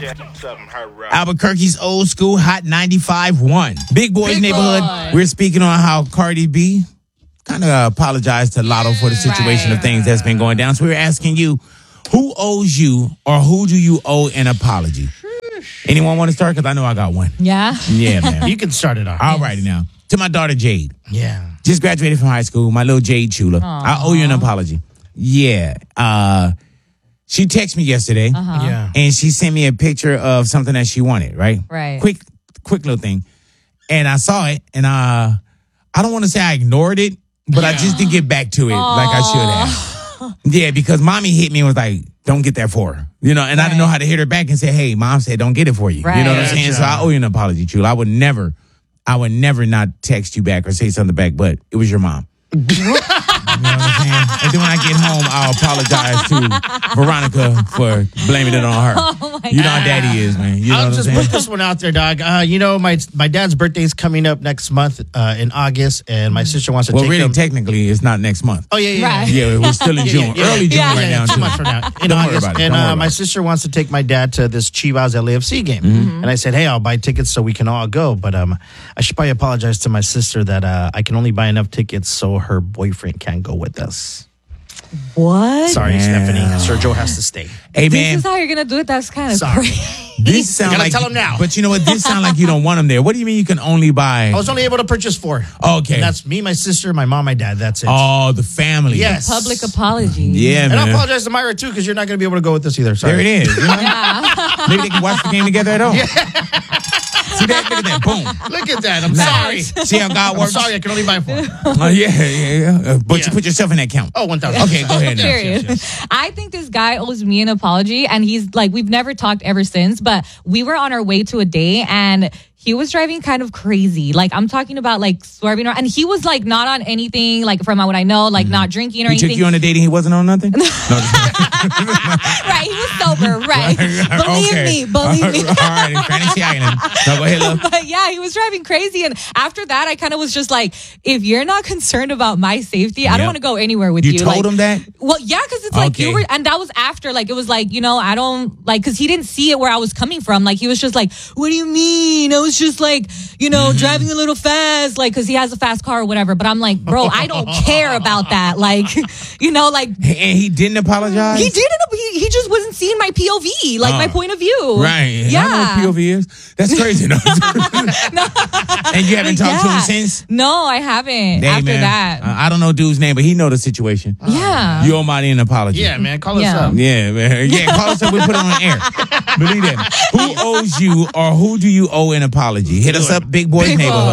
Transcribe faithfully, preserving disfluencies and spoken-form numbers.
Albuquerque's old school hot ninety-five point one. Big Boys Big Neighborhood. Boy. We're speaking on how Cardi B kind of uh, apologized to Lotto for the situation Right. of things that's been going down. So we're asking you, who owes you or who do you owe an apology? Anyone want to start? Because I know I got one. Yeah. Yeah, man. You can start it off. All righty now. To my daughter, Jade. Yeah. Just graduated from high school. My little Jade Chula. I owe you an apology. Yeah. Uh, she texted me yesterday. Uh-huh. Yeah. And she sent me a picture of something that she wanted, right? Right. Quick, quick little thing. And I saw it, and uh, I don't want to say I ignored it, but I just didn't get back to it like I should have. Yeah, because mommy hit me and was like, don't get that for her. You know, and I didn't know how to hit her back and say, hey, mom said don't get it for you. You know what I'm Right. saying? So I owe you an apology, Chula. I would never, I would never not text you back or say something back, but it was your mom. You know what I'm saying? And then when I get home, I'll apologize to Veronica for blaming it on her. Oh my you know God. how daddy is, man. You know I'll what I'm just saying? put this one out there, dog. Uh, you know, my my dad's birthday is coming up next month uh, in August, and my sister wants to Well, take really, him. technically, it's not next month. Oh, yeah, yeah, yeah. Right. Yeah, we're still in Yeah, June. yeah, yeah. Early June Yeah. right Yeah, now, two too. months from now. In Don't worry August. about it. And Don't worry uh, about my it. sister wants to take my dad to this Chivas L A F C game. Mm-hmm. And I said, hey, I'll buy tickets so we can all go. But um, I should probably apologize to my sister that uh, I can only buy enough tickets so her boyfriend can't go with us. What? Sorry, Yeah. Stephanie. Sergio has to stay. Hey, This man, is how you're gonna do it. That's kind of Sorry. crazy. this sound gotta like tell him now. But you know what? This sound like you don't want him there. What do you mean you can only buy? I was only able to purchase four. Okay. And that's me, my sister, my mom, my dad. That's it. Oh, the family. Yes. Public apology. Yeah, And I man. apologize to Myra, too, because you're not going to be able to go with us either. Sorry. There it is. You know? Maybe they can watch the game together at home. See that? Look at that. Boom. Look at that. I'm Nice. sorry. See how God I'm works? sorry, I can only buy four. Oh, yeah, yeah, yeah. Uh, but Yeah. you put yourself in that count. Oh, one thousand. Okay, go ahead now. Period. I think this guy owes me an apology, and he's like, we've never talked ever since, but we were on our way to a date, and he was driving kind of crazy. Like, I'm talking about like swerving around, and he was like not on anything, like from what I know, like not drinking or He anything. took you on a date and he wasn't on nothing? No, just- Right, he was sober, right. Believe Okay. me, believe me. All right, in Fantasy Island. No, go ahead, love. But yeah, he was driving crazy. And after that, I kind of was just like, if you're not concerned about my safety, I don't Yep. want to go anywhere with You you. told like, him that? Well, yeah, because it's like Okay. you were, and that was after, like, it was like, you know, I don't, like, because he didn't see it where I was coming from. Like, he was just like, what do you mean? I was just like, you know, Mm-hmm. driving a little fast, like, because he has a fast car or whatever. But I'm like, bro, I don't care about that. Like, you know, like, And he didn't apologize? he didn't, he, he just wasn't seeing my P O V, like, Oh. my point of view. Right. Yeah. I know what P O V is. That's crazy. No. And you haven't talked to him Yeah. since? No, I haven't. Hey, after man, that. I I don't know dude's name, but he know the situation. yeah. You owe Marty an apology. Yeah, man. Call us Yeah. up. Yeah, man. Yeah, call us up. We put it on air. Believe that. Who owes you or who do you owe an apology? Hit us up, Big Boys Big Neighborhood. Boy.